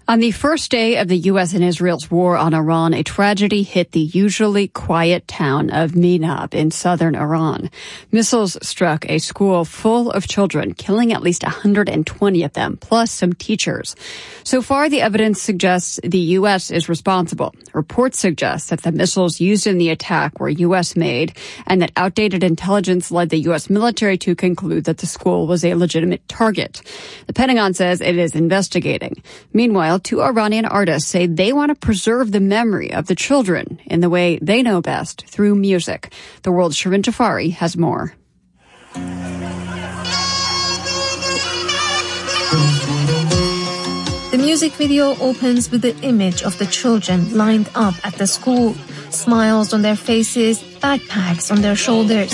On the first day of the U.S. and Israel's war on Iran, a tragedy hit the usually quiet town of Minab in southern Iran. Missiles struck a school full of children, killing at least 120 of them, plus some teachers. So far, the evidence suggests the U.S. is responsible. Reports suggest that the missiles used in the attack were U.S. made and that outdated intelligence led the U.S. military to conclude that the school was a legitimate target. The Pentagon says it is investigating. Meanwhile, two Iranian artists say they want to preserve the memory of the children in the way they know best, through music. The World's Shirin Jafari has more. The music video opens with the image of the children lined up at the school, smiles on their faces, backpacks on their shoulders.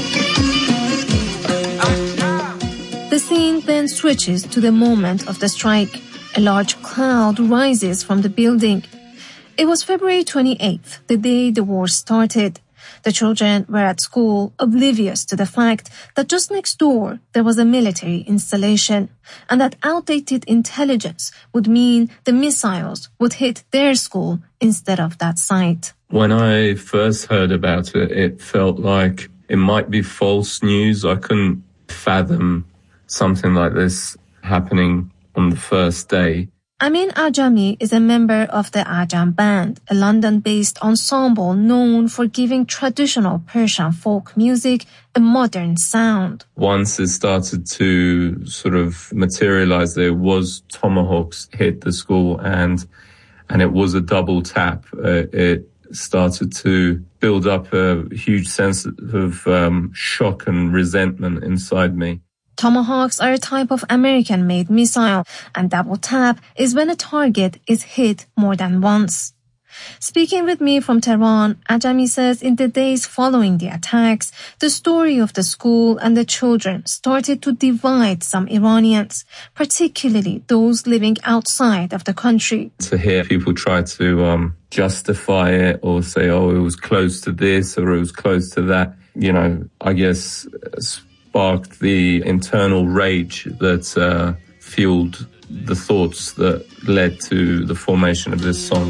The scene then switches to the moment of the strike. A large cloud rises from the building. It was February 28th, the day the war started. The children were at school, oblivious to the fact that just next door there was a military installation, and that outdated intelligence would mean the missiles would hit their school instead of that site. When I first heard about it, it felt like it might be false news. I couldn't fathom something like this happening on the first day. Amin Ajami is a member of the Ajam Band, a London-based ensemble known for giving traditional Persian folk music a modern sound. Once it started to sort of materialize, there was tomahawks hit the school and it was a double tap. It started to build up a huge sense of shock and resentment inside me. Tomahawks are a type of American-made missile, and double tap is when a target is hit more than once. Speaking with me from Tehran, Ajami says in the days following the attacks, the story of the school and the children started to divide some Iranians, particularly those living outside of the country. To hear people try to justify it or say, oh, it was close to this or it was close to that, I guess sparked the internal rage that fueled the thoughts that led to the formation of this song.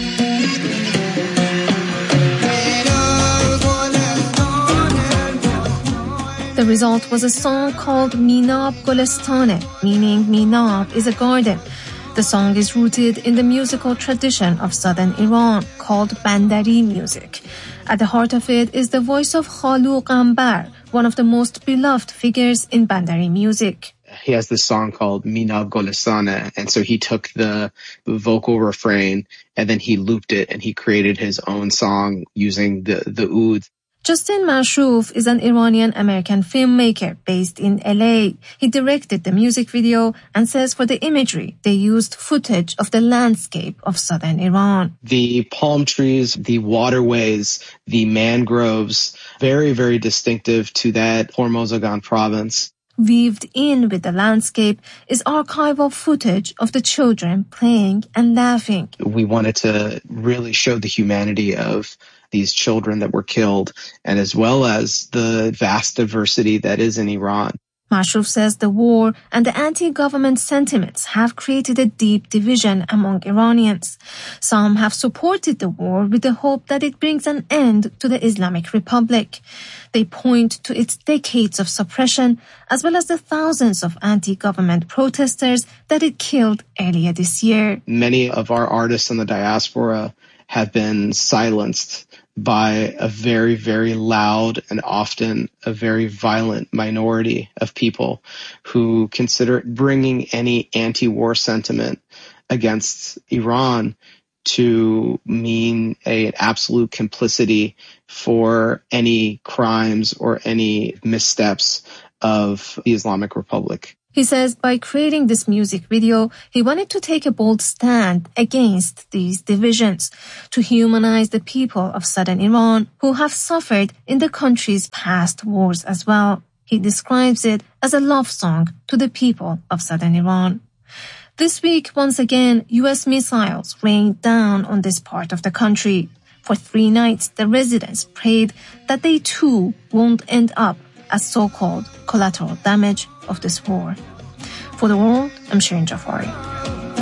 The result was a song called Minab Golestane, meaning Minab is a garden. The song is rooted in the musical tradition of southern Iran called Bandari music. At the heart of it is the voice of Khalu Qambar, one of the most beloved figures in Bandari music. He has this song called Minab Golestane, and so he took the vocal refrain and then he looped it and he created his own song using the oud. Justin Mashroof is an Iranian-American filmmaker based in LA. He directed the music video and says for the imagery, they used footage of the landscape of southern Iran. The palm trees, the waterways, the mangroves, very, very distinctive to that Hormozgan province. Weaved in with the landscape is archival footage of the children playing and laughing. We wanted to really show the humanity of these children that were killed, and as well as the vast diversity that is in Iran. Mashroof says the war and the anti-government sentiments have created a deep division among Iranians. Some have supported the war with the hope that it brings an end to the Islamic Republic. They point to its decades of suppression, as well as the thousands of anti-government protesters that it killed earlier this year. Many of our artists in the diaspora have been silenced by a very, very loud and often a very violent minority of people who consider bringing any anti-war sentiment against Iran to mean an absolute complicity for any crimes or any missteps of the Islamic Republic. He says by creating this music video, he wanted to take a bold stand against these divisions, to humanize the people of southern Iran who have suffered in the country's past wars as well. He describes it as a love song to the people of southern Iran. This week, once again, U.S. missiles rained down on this part of the country. For 3 nights, the residents prayed that they too won't end up as so-called collateral damage of this war. For The World, I'm Shirin Jafari.